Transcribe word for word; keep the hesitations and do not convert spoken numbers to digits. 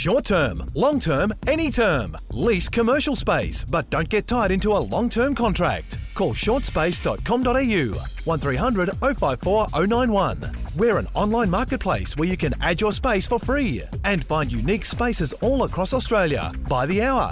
Short term, long term, any term. Lease commercial space, but don't get tied into a long-term contract. Call short space dot com dot a u, one three hundred oh five four oh nine one. We're an online marketplace where you can add your space for free and find unique spaces all across Australia by the hour.